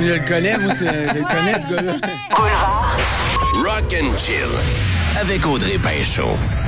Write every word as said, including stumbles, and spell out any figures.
je le connais, moi, c'est- je le connais, ce gars-là. Rock and Chill avec Audrey Pinchot.